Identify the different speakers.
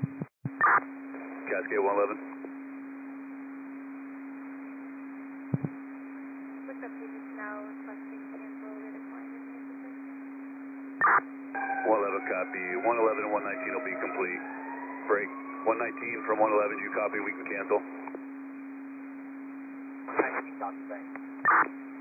Speaker 1: Cascade 111.
Speaker 2: What's up, Pages now requesting cancel the deployment message?
Speaker 1: 111 copy. 111 and 119 will be complete. Break. 119 from 111, you copy, we can cancel.
Speaker 3: 119 copy, thanks.